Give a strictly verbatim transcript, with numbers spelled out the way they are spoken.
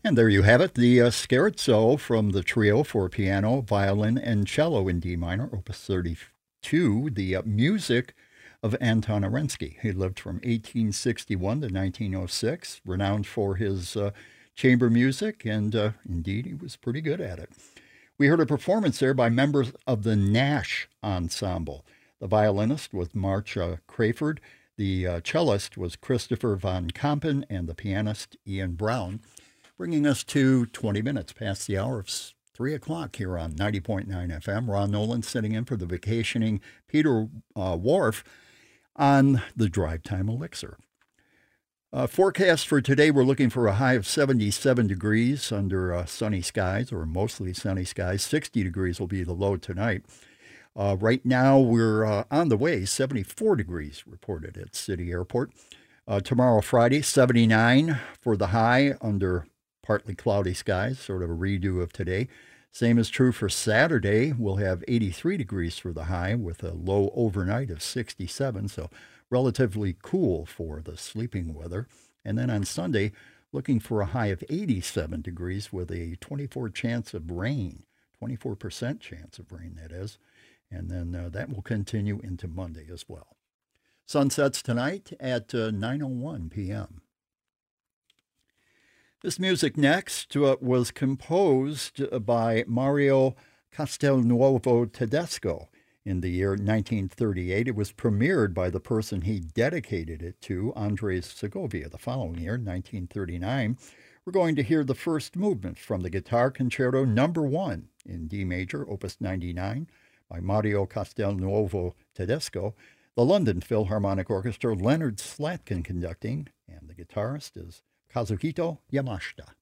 And there you have it, the uh, Scherzo from the trio for piano, violin, and cello in D minor, opus thirty-two, the uh, music of Anton Arensky. He lived from eighteen sixty-one to nineteen oh six, renowned for his uh, chamber music, and uh, indeed he was pretty good at it. We heard a performance there by members of the Nash Ensemble. The violinist was Marcia Crayford, the uh, cellist was Christopher von Kampen, and the pianist Ian Brown, bringing us to twenty minutes past the hour of three o'clock here on ninety point nine F M. Ron Nolan sitting in for the vacationing Peter uh, Wharf on the Drive Time Elixir. Uh, forecast for today, we're looking for a high of seventy-seven degrees under uh, sunny skies, or mostly sunny skies. sixty degrees will be the low tonight. Uh, right now, we're uh, on the way, seventy-four degrees reported at City Airport. Uh, tomorrow, Friday, seventy-nine for the high under partly cloudy skies, sort of a redo of today. Same is true for Saturday. We'll have eighty-three degrees for the high with a low overnight of sixty-seven, so relatively cool for the sleeping weather. And then on Sunday, looking for a high of eighty-seven degrees with a twenty-four chance of rain, twenty-four percent chance of rain, that is. And then uh, that will continue into Monday as well. Sunsets tonight at uh, nine oh one p.m. This music next uh, was composed by Mario Castelnuovo Tedesco in the year nineteen thirty-eight. It was premiered by the person he dedicated it to, Andres Segovia, the following year, nineteen thirty-nine. We're going to hear the first movement from the Guitar Concerto Number One in D major, Opus ninety-nine, by Mario Castelnuovo Tedesco. The London Philharmonic Orchestra, Leonard Slatkin conducting, and the guitarist is Kazuhito Yamashita.